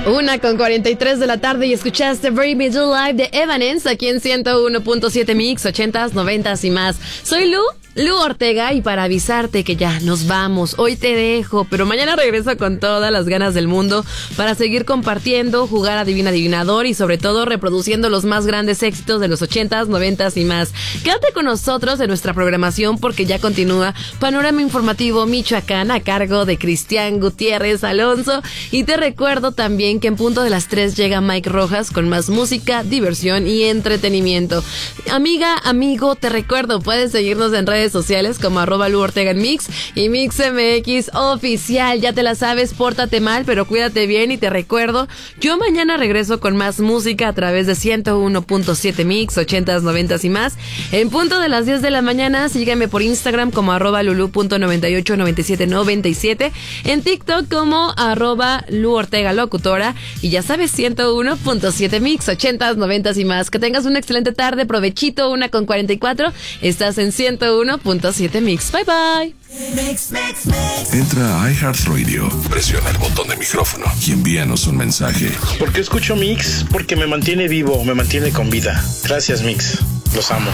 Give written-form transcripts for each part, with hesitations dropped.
1:43 de la tarde y escuchaste Very Middle Live de Evanescence aquí en 101.7 Mix, 80s, 90s y más. Soy Lu Ortega, y para avisarte que ya nos vamos, hoy te dejo, pero mañana regreso con todas las ganas del mundo para seguir compartiendo, jugar Adivina Adivinador y sobre todo reproduciendo los más grandes éxitos de los 80s, 90s y más. Quédate con nosotros en nuestra programación porque ya continúa Panorama Informativo Michoacán a cargo de Cristian Gutiérrez Alonso, y te recuerdo también que en punto de las 3 llega Mike Rojas con más música, diversión y entretenimiento. Amiga, amigo, te recuerdo, puedes seguirnos en redes sociales como @LuOrtegaMix y MixMX Oficial. Ya te la sabes, pórtate mal, pero cuídate bien, y te recuerdo, yo mañana regreso con más música a través de 101.7 Mix, 80s, 90s y más. En punto de las 10 de la mañana, sígueme por Instagram como @lulu.989797, en TikTok como @LuOrtegaLocutora, y ya sabes, 101.7 Mix, 80s, 90s y más. Que tengas una excelente tarde, provechito, 1:44, estás en 101.7 Mix. Bye bye. Entra a iHeartRadio, presiona el botón de micrófono y envíanos un mensaje. ¿Por qué escucho Mix? Porque me mantiene vivo, me mantiene con vida. Gracias, Mix. Los amo.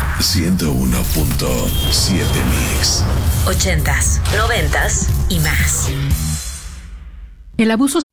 101.7 Mix. 80s, 90s y más. El abuso